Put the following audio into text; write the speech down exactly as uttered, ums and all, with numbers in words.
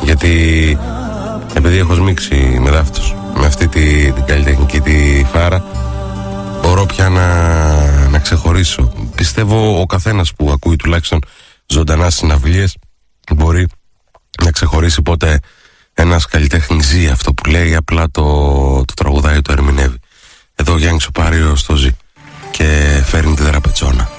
Γιατί επειδή έχω σμίξει με δάφτους με αυτή τη, την καλλιτεχνική τη φάρα, μπορώ πια να, να ξεχωρίσω. Πιστεύω ο καθένας που ακούει τουλάχιστον ζωντανά συναυλίες μπορεί να ξεχωρίσει πότε ένας καλλιτέχνης ζει αυτό που λέει, απλά το, το τραγουδάει, το ερμηνεύει. Εδώ ο Γιάννης ο Πάριος το ζει και φέρνει τη δραπετσόνα.